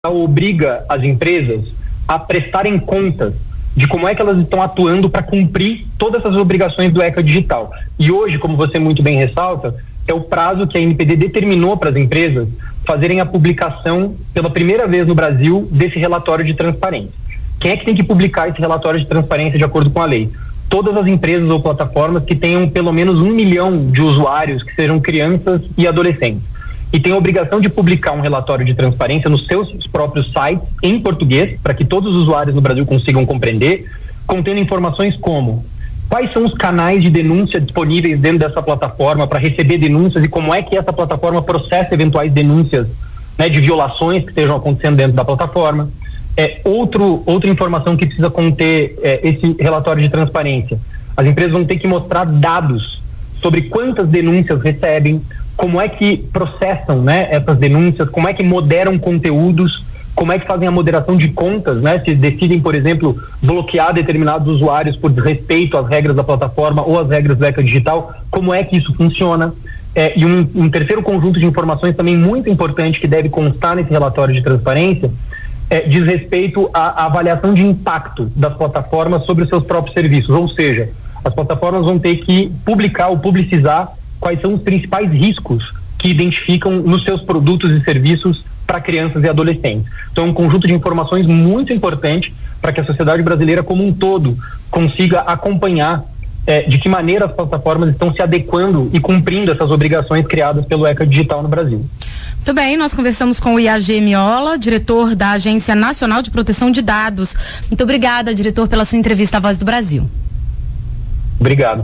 obriga as empresas a prestarem contas de como é que elas estão atuando para cumprir todas essas obrigações do ECA Digital. E hoje, como você muito bem ressalta, é o prazo que a ANPD determinou para as empresas fazerem a publicação pela primeira vez no Brasil desse relatório de transparência. Quem é que tem que publicar esse relatório de transparência de acordo com a lei? Todas as empresas ou plataformas que tenham pelo menos 1 milhão de usuários que sejam crianças e adolescentes. E tem a obrigação de publicar um relatório de transparência nos seus próprios sites em português, para que todos os usuários no Brasil consigam compreender, contendo informações como quais são os canais de denúncia disponíveis dentro dessa plataforma para receber denúncias e como é que essa plataforma processa eventuais denúncias, né, de violações que estejam acontecendo dentro da plataforma. Outra informação que precisa conter esse relatório de transparência. As empresas vão ter que mostrar dados sobre quantas denúncias recebem, como é que processam, né, essas denúncias, como é que moderam conteúdos, como é que fazem a moderação de contas, né, se decidem, por exemplo, bloquear determinados usuários por desrespeito às regras da plataforma ou às regras do ECA Digital, como é que isso funciona. E um terceiro conjunto de informações também muito importante que deve constar nesse relatório de transparência diz respeito à avaliação de impacto das plataformas sobre os seus próprios serviços, ou seja, as plataformas vão ter que publicar ou publicizar quais são os principais riscos que identificam nos seus produtos e serviços para crianças e adolescentes. Então, é um conjunto de informações muito importante para que a sociedade brasileira como um todo consiga acompanhar de que maneira as plataformas estão se adequando e cumprindo essas obrigações criadas pelo ECA Digital no Brasil. Muito bem, nós conversamos com o IAG Miola, diretor da Agência Nacional de Proteção de Dados. Muito obrigada, diretor, pela sua entrevista à Voz do Brasil. Obrigado.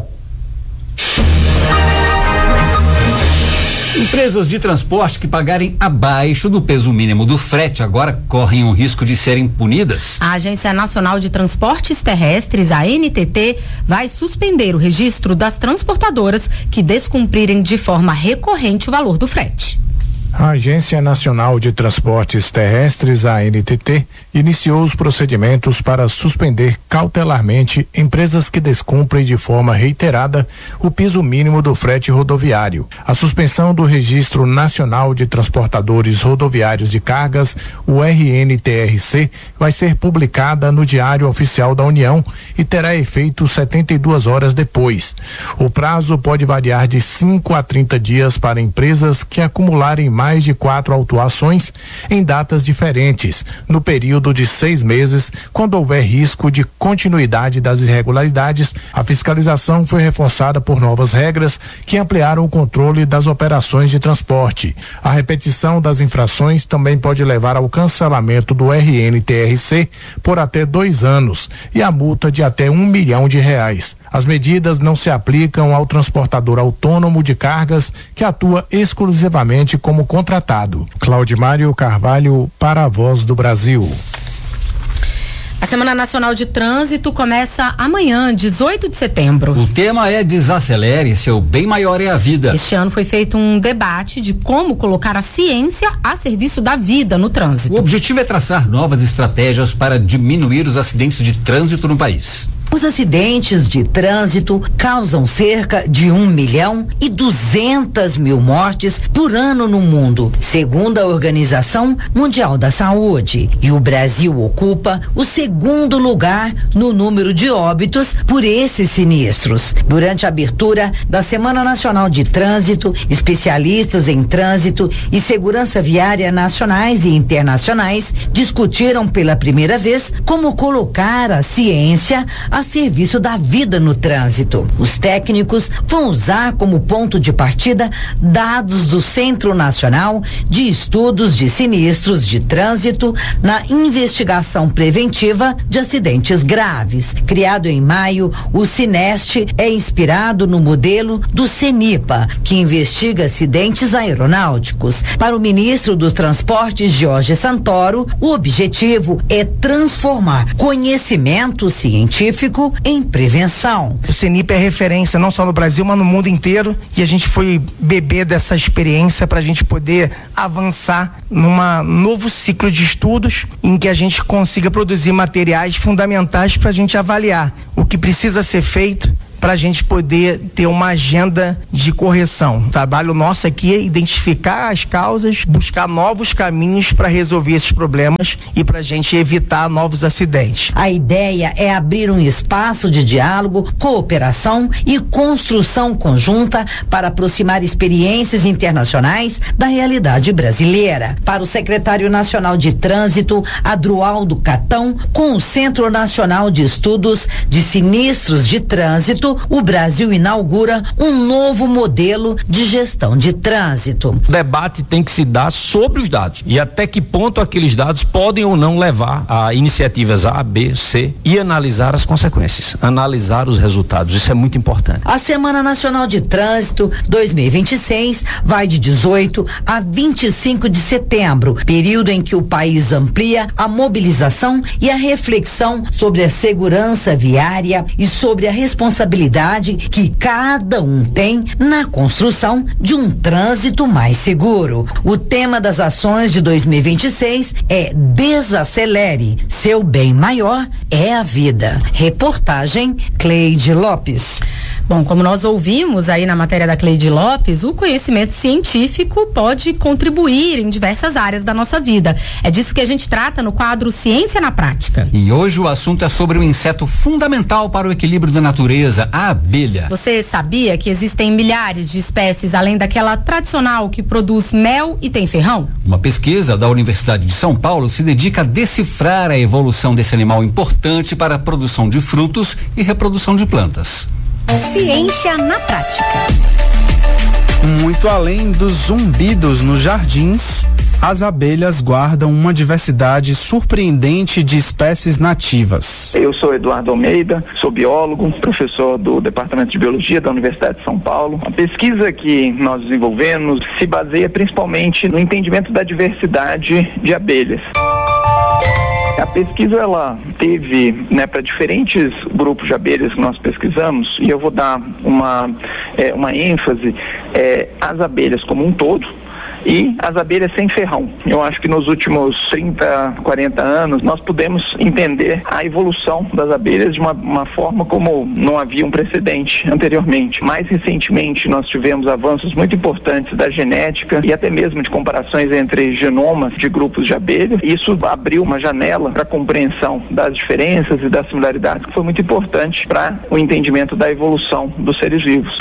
Empresas de transporte que pagarem abaixo do peso mínimo do frete agora correm o risco de serem punidas. A Agência Nacional de Transportes Terrestres, a ANTT, vai suspender o registro das transportadoras que descumprirem de forma recorrente o valor do frete. A Agência Nacional de Transportes Terrestres, a ANTT, iniciou os procedimentos para suspender cautelarmente empresas que descumprem de forma reiterada o piso mínimo do frete rodoviário. A suspensão do Registro Nacional de Transportadores Rodoviários de Cargas, o RNTRC, vai ser publicada no Diário Oficial da União e terá efeito 72 horas depois. O prazo pode variar de 5 a 30 dias para empresas que acumularem mais de 4 autuações em datas diferentes, no período de 6 meses, quando houver risco de continuidade das irregularidades. A fiscalização foi reforçada por novas regras que ampliaram o controle das operações de transporte. A repetição das infrações também pode levar ao cancelamento do RNTRC por até 2 anos e a multa de até R$1 milhão. As medidas não se aplicam ao transportador autônomo de cargas que atua exclusivamente como contratado. Claudimário Carvalho, para a Voz do Brasil. A Semana Nacional de Trânsito começa amanhã, 18 de setembro. O tema é Desacelere, seu bem maior é a vida. Este ano foi feito um debate de como colocar a ciência a serviço da vida no trânsito. O objetivo é traçar novas estratégias para diminuir os acidentes de trânsito no país. Os acidentes de trânsito causam cerca de 1.200.000 mortes por ano no mundo, segundo a Organização Mundial da Saúde. E o Brasil ocupa o segundo lugar no número de óbitos por esses sinistros. Durante a abertura da Semana Nacional de Trânsito, especialistas em trânsito e segurança viária nacionais e internacionais discutiram pela primeira vez como colocar a ciência a serviço da vida no trânsito. Os técnicos vão usar como ponto de partida dados do Centro Nacional de Estudos de Sinistros de Trânsito na investigação preventiva de acidentes graves. Criado em maio, o Cineste é inspirado no modelo do CENIPA, que investiga acidentes aeronáuticos. Para o ministro dos Transportes, Jorge Santoro, o objetivo é transformar conhecimento científico em prevenção. O CENIPA é referência não só no Brasil, mas no mundo inteiro, e a gente foi beber dessa experiência para a gente poder avançar num novo ciclo de estudos em que a gente consiga produzir materiais fundamentais para a gente avaliar o que precisa ser feito para a gente poder ter uma agenda de correção. O trabalho nosso aqui é identificar as causas, buscar novos caminhos para resolver esses problemas e para a gente evitar novos acidentes. A ideia é abrir um espaço de diálogo, cooperação e construção conjunta para aproximar experiências internacionais da realidade brasileira. Para o secretário nacional de Trânsito, Adroaldo Catão, com o Centro Nacional de Estudos de Sinistros de Trânsito, o Brasil inaugura um novo modelo de gestão de trânsito. O debate tem que se dar sobre os dados e até que ponto aqueles dados podem ou não levar a iniciativas A, B, C e analisar as consequências, analisar os resultados. Isso é muito importante. A Semana Nacional de Trânsito 2026 vai de 18 a 25 de setembro, período em que o país amplia a mobilização e a reflexão sobre a segurança viária e sobre a responsabilidade que cada um tem na construção de um trânsito mais seguro. O tema das ações de 2026 é Desacelere, seu bem maior é a vida. Reportagem Cleide Lopes. Bom, como nós ouvimos aí na matéria da Cleide Lopes, o conhecimento científico pode contribuir em diversas áreas da nossa vida. É disso que a gente trata no quadro Ciência na Prática. E hoje o assunto é sobre um inseto fundamental para o equilíbrio da natureza, a abelha. Você sabia que existem milhares de espécies além daquela tradicional que produz mel e tem ferrão? Uma pesquisa da Universidade de São Paulo se dedica a decifrar a evolução desse animal importante para a produção de frutos e reprodução de plantas. Ciência na Prática. Muito além dos zumbidos nos jardins, as abelhas guardam uma diversidade surpreendente de espécies nativas. Eu sou Eduardo Almeida, sou biólogo, professor do Departamento de Biologia da Universidade de São Paulo. A pesquisa que nós desenvolvemos se baseia principalmente no entendimento da diversidade de abelhas. A pesquisa, ela teve, para diferentes grupos de abelhas que nós pesquisamos, e eu vou dar uma ênfase às abelhas como um todo e as abelhas sem ferrão. Eu acho que nos últimos 30, 40 anos nós pudemos entender a evolução das abelhas de uma forma como não havia um precedente anteriormente. Mais recentemente nós tivemos avanços muito importantes da genética e até mesmo de comparações entre genomas de grupos de abelhas. Isso abriu uma janela para a compreensão das diferenças e das similaridades, que foi muito importante para o entendimento da evolução dos seres vivos.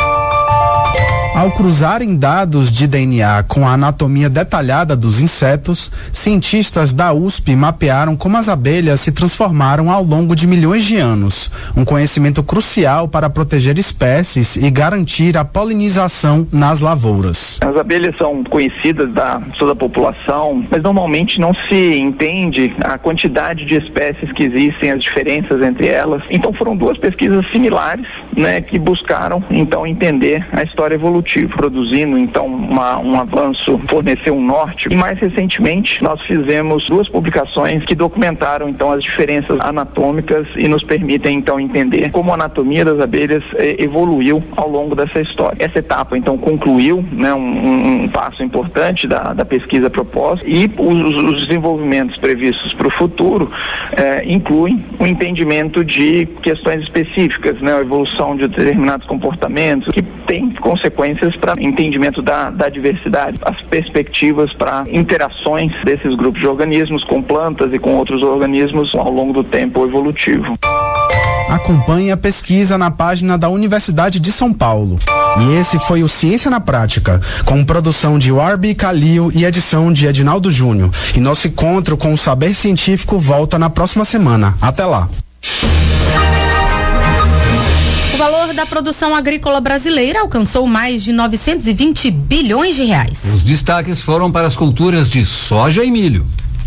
Ao cruzarem dados de DNA com a anatomia detalhada dos insetos, cientistas da USP mapearam como as abelhas se transformaram ao longo de milhões de anos, um conhecimento crucial para proteger espécies e garantir a polinização nas lavouras. As abelhas são conhecidas da toda a população, mas normalmente não se entende a quantidade de espécies que existem, as diferenças entre elas. Então foram duas pesquisas similares, que buscaram então entender a história evolutiva, produzindo então um avanço, forneceu um norte. E mais recentemente nós fizemos duas publicações que documentaram então as diferenças anatômicas e nos permitem então entender como a anatomia das abelhas evoluiu ao longo dessa história. Essa etapa então concluiu, um passo importante da pesquisa proposta, e os desenvolvimentos previstos para o futuro incluem o entendimento de questões específicas, a evolução de determinados comportamentos que têm consequências para entendimento da diversidade, as perspectivas para interações desses grupos de organismos com plantas e com outros organismos ao longo do tempo evolutivo. Acompanhe a pesquisa na página da Universidade de São Paulo. E esse foi o Ciência na Prática, com produção de Warby Calil e edição de Edinaldo Júnior. E nosso encontro com o saber científico volta na próxima semana. Até lá. O valor da produção agrícola brasileira alcançou mais de 920 bilhões de reais. Os destaques foram para as culturas de soja e milho.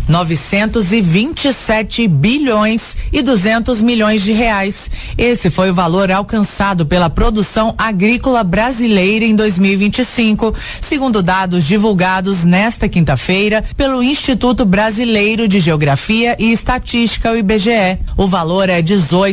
927 bilhões e 200 milhões de reais. Esse foi o valor alcançado pela produção agrícola brasileira em 2025, segundo dados divulgados nesta quinta-feira pelo Instituto Brasileiro de Geografia e Estatística, o IBGE. O valor é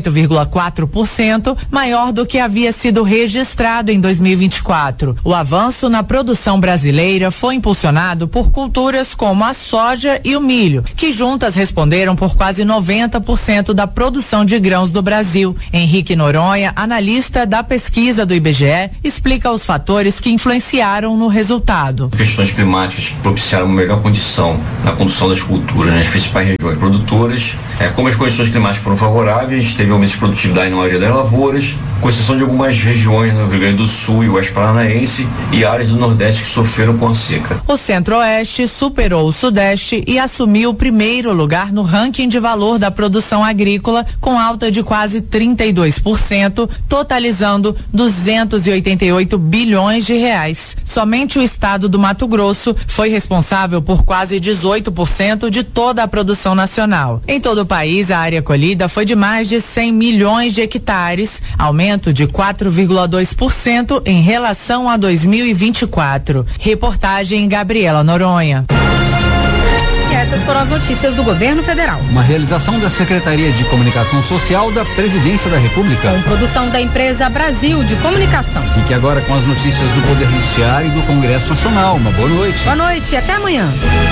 18,4% maior do que havia sido registrado em 2024. O avanço na produção brasileira foi impulsionado por culturas como a soja e o milho, milho, que juntas responderam por quase 90% da produção de grãos do Brasil. Henrique Noronha, analista da pesquisa do IBGE, explica os fatores que influenciaram no resultado. Questões climáticas que propiciaram uma melhor condição na condução das culturas nas principais regiões produtoras. Como as condições climáticas foram favoráveis, teve aumento de produtividade na maioria das lavouras, com exceção de algumas regiões no Rio Grande do Sul e Oeste Paranaense e áreas do Nordeste que sofreram com a seca. O Centro-Oeste superou o Sudeste e assumiu o primeiro lugar no ranking de valor da produção agrícola, com alta de quase 32%, totalizando 288 bilhões de reais. Somente o estado do Mato Grosso foi responsável por quase 18% de toda a produção nacional. Em todo o país, a área colhida foi de mais de 100 milhões de hectares, aumento de 4,2% em relação a 2024. Reportagem Gabriela Noronha. E essas foram as notícias do Governo Federal. Uma realização da Secretaria de Comunicação Social da Presidência da República. Com produção da empresa Brasil de Comunicação. Fique agora com as notícias do Poder Judiciário e do Congresso Nacional. Uma boa noite. Boa noite e até amanhã.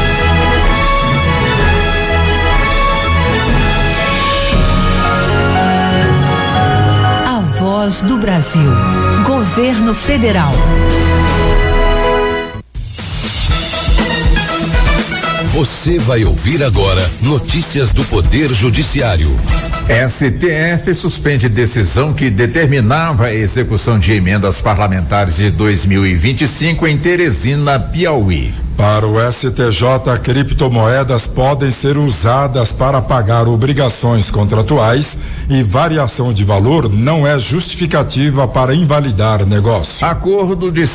A Voz do Brasil. Governo Federal. Você vai ouvir agora notícias do Poder Judiciário. STF suspende decisão que determinava a execução de emendas parlamentares de 2025 em Teresina, Piauí. Para o STJ, criptomoedas podem ser usadas para pagar obrigações contratuais e variação de valor não é justificativa para invalidar negócio. Acordo de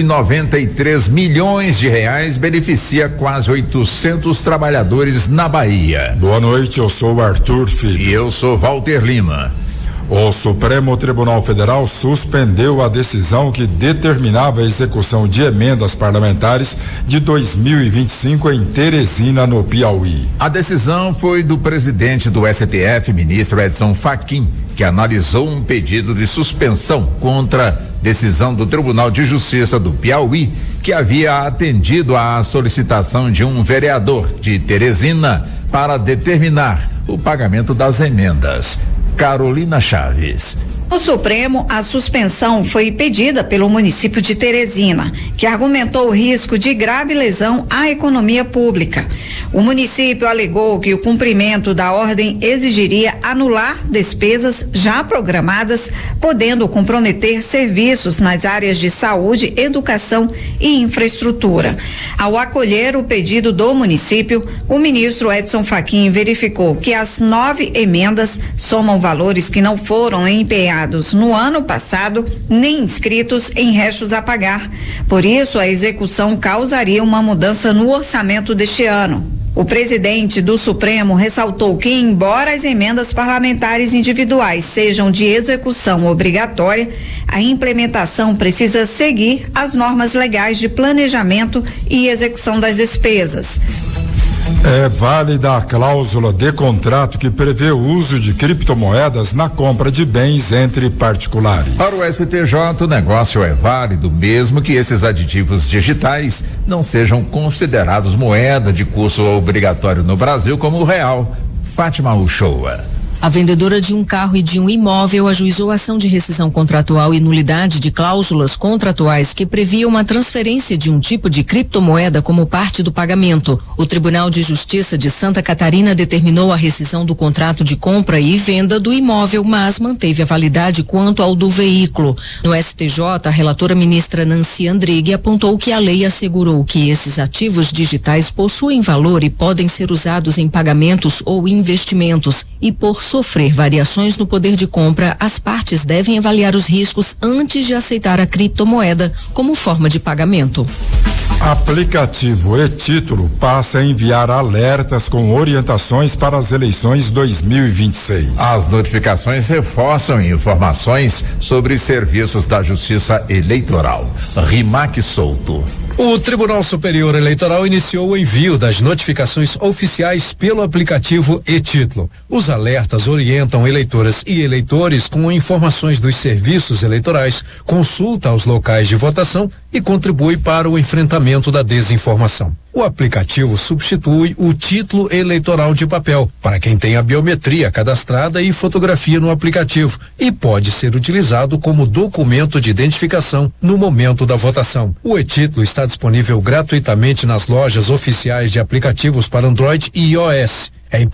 193 milhões de reais beneficia quase 800 trabalhadores na Bahia. Boa noite, eu sou Arthur Filho. E eu sou Walter Lima. O Supremo Tribunal Federal suspendeu a decisão que determinava a execução de emendas parlamentares de 2025 em Teresina, no Piauí. A decisão foi do presidente do STF, ministro Edson Fachin, que analisou um pedido de suspensão contra decisão do Tribunal de Justiça do Piauí, que havia atendido à solicitação de um vereador de Teresina para determinar o pagamento das emendas. Carolina Chaves. No Supremo, a suspensão foi pedida pelo município de Teresina, que argumentou o risco de grave lesão à economia pública. O município alegou que o cumprimento da ordem exigiria anular despesas já programadas, podendo comprometer serviços nas áreas de saúde, educação e infraestrutura. Ao acolher o pedido do município, o ministro Edson Fachin verificou que as 9 emendas somam valores que não foram empenhados no ano passado, nem inscritos em restos a pagar. Por isso, a execução causaria uma mudança no orçamento deste ano. O presidente do Supremo ressaltou que, embora as emendas parlamentares individuais sejam de execução obrigatória, a implementação precisa seguir as normas legais de planejamento e execução das despesas. É válida a cláusula de contrato que prevê o uso de criptomoedas na compra de bens entre particulares. Para o STJ, o negócio é válido, mesmo que esses aditivos digitais não sejam considerados moeda de curso obrigatório no Brasil, como o real. Fátima Uchoa. A vendedora de um carro e de um imóvel ajuizou ação de rescisão contratual e nulidade de cláusulas contratuais que previam uma transferência de um tipo de criptomoeda como parte do pagamento. O Tribunal de Justiça de Santa Catarina determinou a rescisão do contrato de compra e venda do imóvel, mas manteve a validade quanto ao do veículo. No STJ, a relatora ministra Nancy Andrighi apontou que a lei assegurou que esses ativos digitais possuem valor e podem ser usados em pagamentos ou investimentos e, por sofrer variações no poder de compra, as partes devem avaliar os riscos antes de aceitar a criptomoeda como forma de pagamento. Aplicativo e-Título passa a enviar alertas com orientações para as eleições 2026. As notificações reforçam informações sobre serviços da Justiça Eleitoral. Rimac Souto. O Tribunal Superior Eleitoral iniciou o envio das notificações oficiais pelo aplicativo e-Título. Os alertas orientam eleitoras e eleitores com informações dos serviços eleitorais, consulta aos locais de votação e contribui para o enfrentamento da desinformação. O aplicativo substitui o título eleitoral de papel para quem tem a biometria cadastrada e fotografia no aplicativo e pode ser utilizado como documento de identificação no momento da votação. O e-título está disponível gratuitamente nas lojas oficiais de aplicativos para Android e iOS.